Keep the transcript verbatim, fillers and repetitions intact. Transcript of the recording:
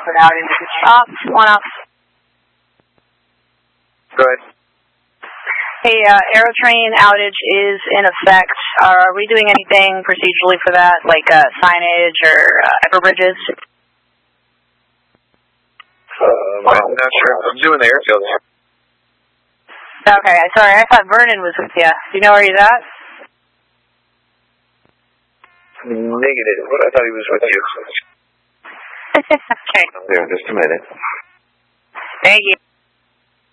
an outage. Off, one off. Go ahead. Hey, uh, Aerotrain outage is in effect. Are we doing anything procedurally for that, like uh, signage or uh, upper bridges? Um, I'm not sure. I'm doing the airfield. Okay, sorry, I thought Vernon was with you. Do you know where he's at? Negative. I thought he was with you. Okay. I'm there in just a minute. Thank you.